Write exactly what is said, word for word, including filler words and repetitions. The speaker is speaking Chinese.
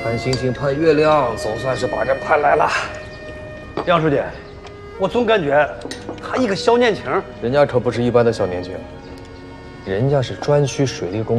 盼星星盼月亮，总算是把人盼来了。 杨书记，我总感觉他一个小年轻， 人家可不是一般的小年轻，人家是专区水利工